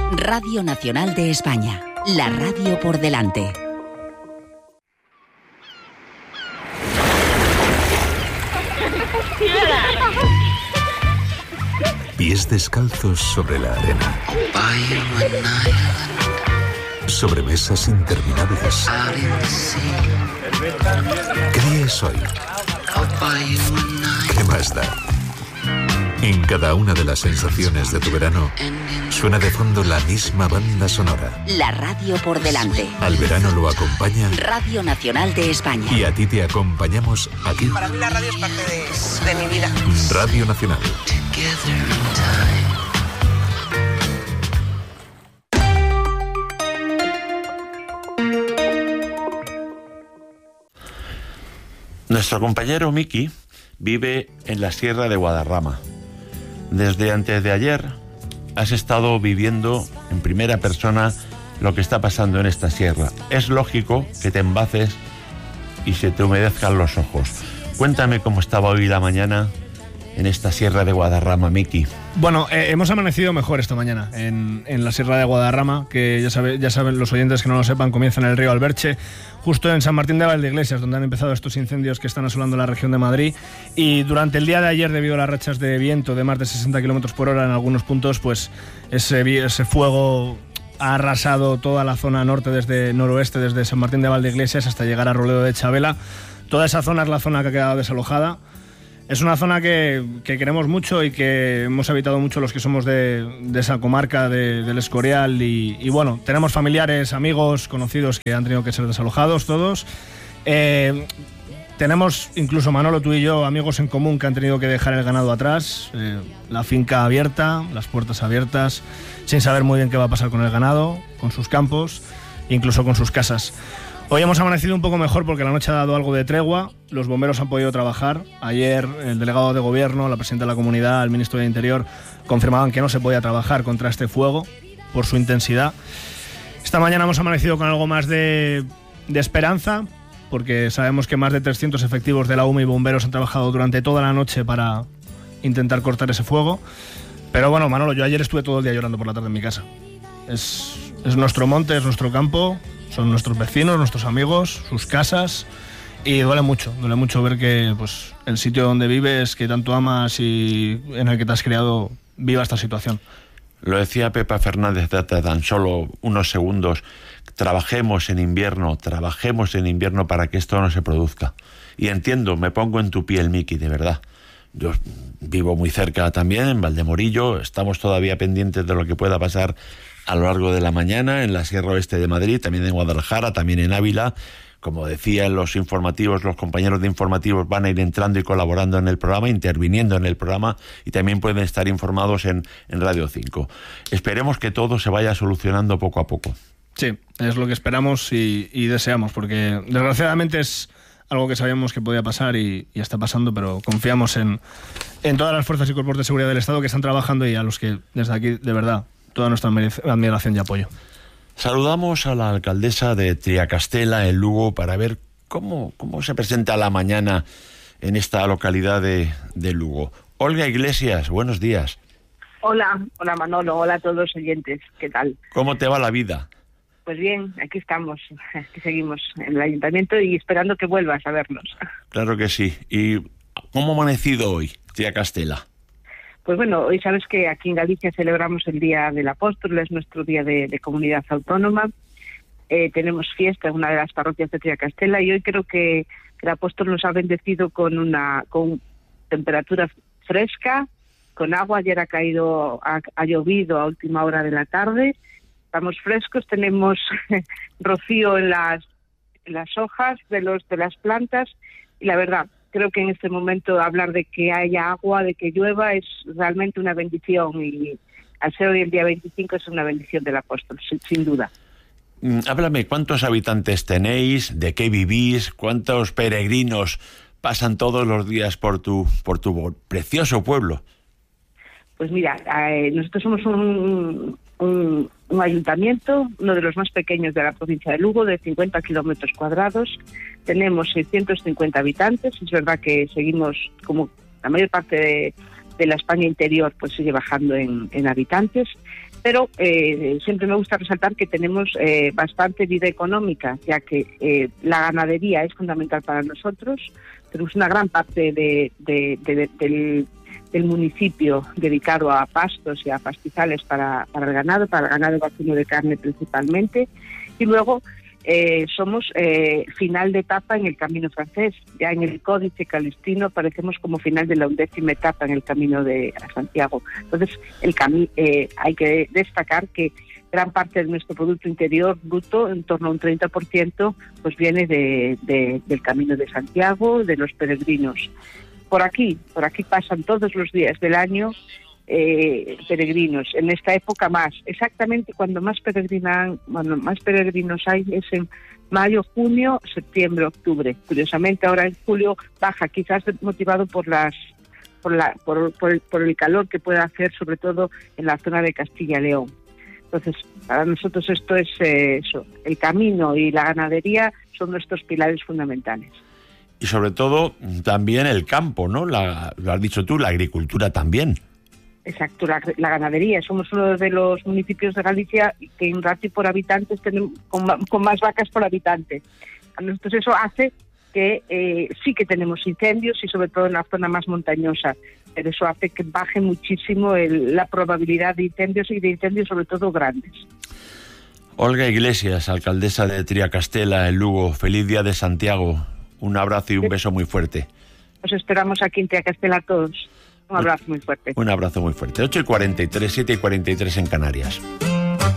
Radio Nacional de España, la radio por delante. Pies descalzos sobre la arena. Sobremesas interminables. ¿Qué día es hoy? ¿Qué más da? En cada una de las sensaciones de tu verano suena de fondo la misma banda sonora. La radio por delante. Al verano lo acompaña Radio Nacional de España. Y a ti te acompañamos aquí. Para mí la radio es parte de mi vida. Radio Nacional. Nuestro compañero Miki vive en la Sierra de Guadarrama. Desde antes de ayer has estado viviendo en primera persona lo que está pasando en esta sierra. Es lógico que te embaces y se te humedezcan los ojos. Cuéntame cómo estaba hoy la mañana en esta Sierra de Guadarrama, Miki. Bueno, hemos amanecido mejor esta mañana en la Sierra de Guadarrama, que ya saben los oyentes que no lo sepan, comienza en el río Alberche, justo en San Martín de Valdeiglesias, donde han empezado estos incendios que están asolando la región de Madrid. Y durante el día de ayer, debido a las rachas de viento de más de 60 km por hora en algunos puntos, pues ese fuego ha arrasado toda la zona norte, desde noroeste, desde San Martín de Valdeiglesias hasta llegar a Roledo de Chavela. Toda esa zona es la zona que ha quedado desalojada. Es una zona que queremos mucho y que hemos habitado mucho los que somos de esa comarca del Escorial y bueno, tenemos familiares, amigos, conocidos que han tenido que ser desalojados todos. Tenemos, incluso Manolo, tú y yo, amigos en común que han tenido que dejar el ganado atrás, la finca abierta, las puertas abiertas, sin saber muy bien qué va a pasar con el ganado, con sus campos, incluso con sus casas. Hoy hemos amanecido un poco mejor porque la noche ha dado algo de tregua, los bomberos han podido trabajar. Ayer el delegado de gobierno, la presidenta de la comunidad, el ministro de Interior confirmaban que no se podía trabajar contra este fuego por su intensidad. Esta mañana hemos amanecido con algo más de esperanza, porque sabemos que más de 300 efectivos de la UME y bomberos han trabajado durante toda la noche para intentar cortar ese fuego. Pero bueno, Manolo, yo ayer estuve todo el día llorando por la tarde en mi casa. Es nuestro monte, es nuestro campo, son nuestros vecinos, nuestros amigos, sus casas, y duele mucho ver que pues el sitio donde vives, que tanto amas y en el que te has criado, viva esta situación. Lo decía Pepa Fernández de tan solo unos segundos. Trabajemos en invierno para que esto no se produzca. Y entiendo, me pongo en tu piel, Miki, de verdad. Yo vivo muy cerca también, en Valdemorillo. Estamos todavía pendientes de lo que pueda pasar a lo largo de la mañana en la Sierra Oeste de Madrid, también en Guadalajara, también en Ávila. Como decía en los informativos, los compañeros de informativos van a ir entrando y colaborando en el programa, interviniendo en el programa, y también pueden estar informados en Radio 5. Esperemos que todo se vaya solucionando poco a poco. Sí, es lo que esperamos y deseamos, porque desgraciadamente es algo que sabíamos que podía pasar y está pasando, pero confiamos en todas las fuerzas y cuerpos de seguridad del Estado que están trabajando y a los que desde aquí, de verdad, toda nuestra admiración y apoyo. Saludamos a la alcaldesa de Triacastela, en Lugo, para ver cómo se presenta la mañana en esta localidad de Lugo. Olga Iglesias, buenos días. Hola Manolo, hola a todos los oyentes, ¿qué tal? ¿Cómo te va la vida? Pues bien, aquí estamos, aquí seguimos en el ayuntamiento y esperando que vuelvas a vernos. Claro que sí. ¿Y cómo ha amanecido hoy, Triacastela? Pues bueno, hoy sabes que aquí en Galicia celebramos el Día del Apóstol, es nuestro día de comunidad autónoma. Tenemos fiesta en una de las parroquias de Triacastela y hoy creo que el Apóstol nos ha bendecido con temperatura fresca, con agua. Ayer ha llovido a última hora de la tarde. Estamos frescos, tenemos rocío en las hojas de las plantas y la verdad, creo que en este momento hablar de que haya agua, de que llueva, es realmente una bendición y al ser hoy el día 25 es una bendición del Apóstol, sin duda. Háblame, ¿cuántos habitantes tenéis? ¿De qué vivís? ¿Cuántos peregrinos pasan todos los días por tu precioso pueblo? Pues mira, nosotros somos un ayuntamiento, uno de los más pequeños de la provincia de Lugo, de 50 kilómetros cuadrados. Tenemos 650 habitantes. Es verdad que seguimos, como la mayor parte de la España interior, pues sigue bajando en habitantes. Pero siempre me gusta resaltar que tenemos bastante vida económica, ya que la ganadería es fundamental para nosotros. Tenemos una gran parte del municipio dedicado a pastos y a pastizales para el ganado vacuno de carne principalmente. Y luego somos final de etapa en el Camino francés. Ya en el Códice Calistino aparecemos como final de la 11ª etapa en el Camino a Santiago. Entonces, hay que destacar que gran parte de nuestro Producto Interior Bruto, en torno a un 30%, pues viene del Camino de Santiago, de los peregrinos. Por aquí pasan todos los días del año peregrinos. En esta época más, exactamente cuando más peregrinos hay es en mayo, junio, septiembre, octubre. Curiosamente ahora en julio baja, quizás motivado por el calor que puede hacer, sobre todo en la zona de Castilla y León. Entonces, para nosotros esto es eso. El camino y la ganadería son nuestros pilares fundamentales. Y sobre todo también el campo, ¿no? Lo has dicho tú, la agricultura también. Exacto, la ganadería. Somos uno de los municipios de Galicia que en ratio por habitantes tenemos con más vacas por habitante. A nosotros eso hace que sí que tenemos incendios y sobre todo en la zona más montañosa, pero eso hace que baje muchísimo la probabilidad de incendios y de incendios sobre todo grandes. Olga Iglesias, alcaldesa de Triacastela, en Lugo, feliz día de Santiago. Un abrazo y un beso muy fuerte. Os esperamos aquí en Triacastela a todos. Un abrazo muy fuerte. Un abrazo muy fuerte. 8:43, 7:43 en Canarias.